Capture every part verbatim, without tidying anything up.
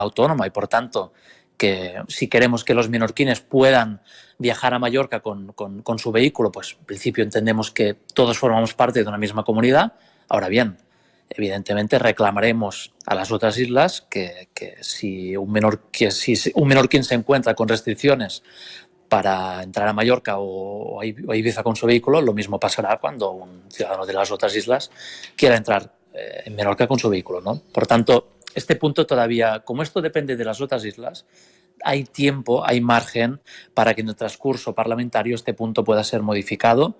autónoma y, por tanto, que si queremos que los menorquines puedan viajar a Mallorca con, con, con su vehículo, pues en principio entendemos que todos formamos parte de una misma comunidad. Ahora bien, evidentemente reclamaremos a las otras islas que, que, si, un menor, que si un menorquín se encuentra con restricciones para entrar a Mallorca o a Ibiza con su vehículo, lo mismo pasará cuando un ciudadano de las otras islas quiera entrar eh, en Menorca con su vehículo, ¿no? Por tanto, este punto todavía, como esto depende de las otras islas, hay tiempo, hay margen para que en el transcurso parlamentario este punto pueda ser modificado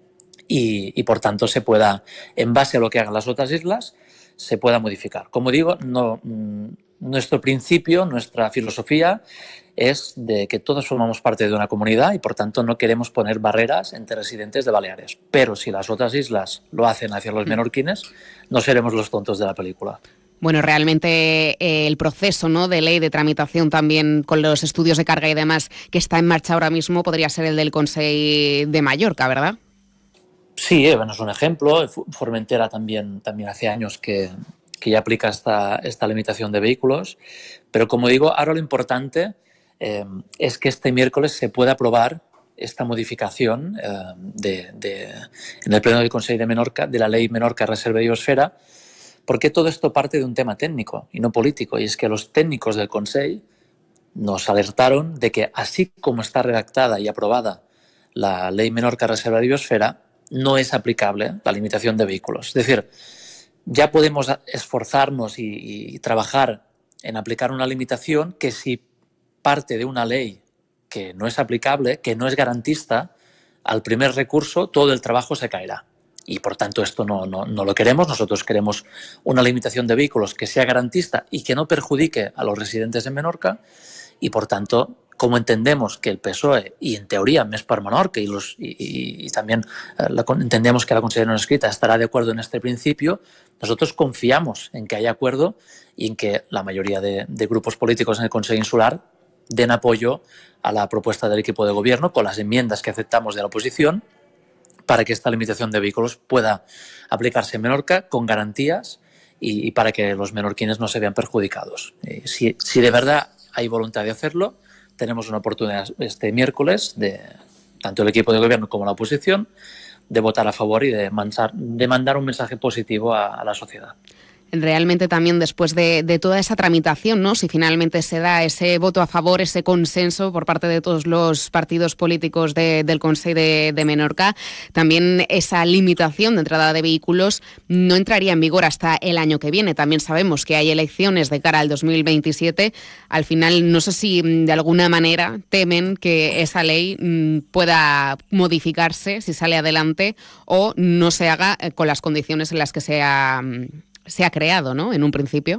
y, y por tanto se pueda, en base a lo que hagan las otras islas, se pueda modificar. Como digo, no, nuestro principio, nuestra filosofía es de que todos formamos parte de una comunidad y por tanto no queremos poner barreras entre residentes de Baleares. Pero si las otras islas lo hacen hacia los menorquines, no seremos los tontos de la película. Bueno, realmente eh, el proceso, ¿no?, de ley de tramitación también con los estudios de carga y demás que está en marcha ahora mismo podría ser el del Consell de Mallorca, ¿verdad? Sí, bueno, es un ejemplo. Formentera también, también hace años que, que ya aplica esta, esta limitación de vehículos. Pero como digo, ahora lo importante eh, es que este miércoles se pueda aprobar esta modificación eh, de, de, en el Pleno del Consell de Menorca de la Ley Menorca Reserva y Biosfera, porque todo esto parte de un tema técnico y no político, y es que los técnicos del Consell nos alertaron de que así como está redactada y aprobada la Ley Menorca Reserva de Biosfera, no es aplicable la limitación de vehículos. Es decir, ya podemos esforzarnos y, y trabajar en aplicar una limitación que si parte de una ley que no es aplicable, que no es garantista, al primer recurso todo el trabajo se caerá. Y por tanto esto no, no, no lo queremos. Nosotros queremos una limitación de vehículos que sea garantista y que no perjudique a los residentes en Menorca y por tanto, como entendemos que el P S O E y en teoría Més per Menorca y, los, y, y, y también eh, la, entendemos que la consellera no escrita estará de acuerdo en este principio, nosotros confiamos en que haya acuerdo y en que la mayoría de, de grupos políticos en el Consell Insular den apoyo a la propuesta del equipo de gobierno con las enmiendas que aceptamos de la oposición para que esta limitación de vehículos pueda aplicarse en Menorca con garantías y, y para que los menorquines no se vean perjudicados. Eh, si, si de verdad hay voluntad de hacerlo, tenemos una oportunidad este miércoles de tanto el equipo de gobierno como la oposición de votar a favor y de mandar, de mandar un mensaje positivo a, a la sociedad. Realmente también después de, de toda esa tramitación, ¿no?, si finalmente se da ese voto a favor, ese consenso por parte de todos los partidos políticos de, del Consell de, de Menorca, también esa limitación de entrada de vehículos no entraría en vigor hasta el año que viene. También sabemos que hay elecciones de cara al dos mil veintisiete. Al final, no sé si de alguna manera temen que esa ley mmm, pueda modificarse si sale adelante o no se haga con las condiciones en las que se ha... se ha creado, ¿no?, en un principio.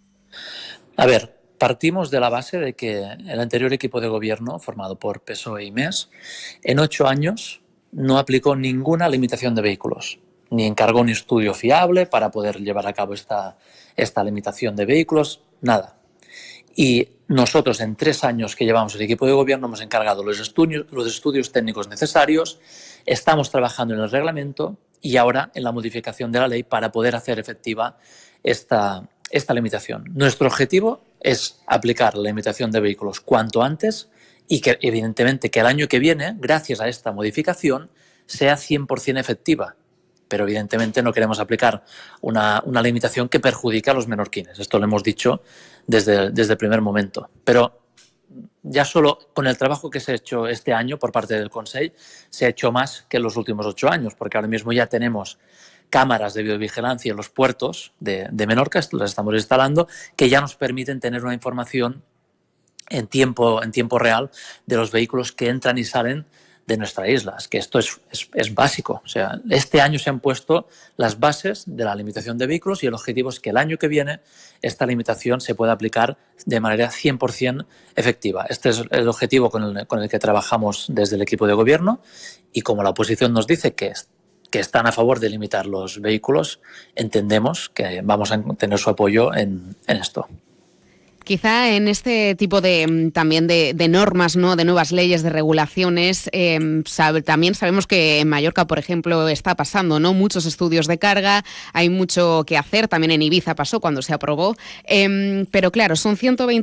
A ver, partimos de la base de que el anterior equipo de gobierno, formado por P S O E y M E S, en ocho años no aplicó ninguna limitación de vehículos, ni encargó un estudio fiable para poder llevar a cabo esta, esta limitación de vehículos, nada. Y nosotros, en tres años que llevamos el equipo de gobierno, hemos encargado los estudios, los estudios técnicos necesarios, estamos trabajando en el reglamento y ahora en la modificación de la ley para poder hacer efectiva esta, esta limitación. Nuestro objetivo es aplicar la limitación de vehículos cuanto antes y que, evidentemente, que el año que viene, gracias a esta modificación, sea cien por ciento efectiva. Pero, evidentemente, no queremos aplicar una, una limitación que perjudique a los menorquines. Esto lo hemos dicho desde, desde el primer momento. Pero ya solo con el trabajo que se ha hecho este año por parte del Consell, se ha hecho más que en los últimos ocho años, porque ahora mismo ya tenemos cámaras de videovigilancia en los puertos de, de Menorca, las estamos instalando, que ya nos permiten tener una información en tiempo, en tiempo real de los vehículos que entran y salen de nuestra isla, que esto es, es, es básico. O sea, este año se han puesto las bases de la limitación de vehículos y el objetivo es que el año que viene esta limitación se pueda aplicar de manera cien por ciento efectiva. Este es el objetivo con el, con el que trabajamos desde el equipo de gobierno y como la oposición nos dice que, que están a favor de limitar los vehículos, entendemos que vamos a tener su apoyo en, en esto. Quizá en este tipo de también de, de normas, ¿no? De nuevas leyes, de regulaciones, eh, sabe, también sabemos que en Mallorca, por ejemplo, está pasando, ¿no? Muchos estudios de carga, hay mucho que hacer. También en Ibiza pasó cuando se aprobó. Eh, pero claro, son ciento veinte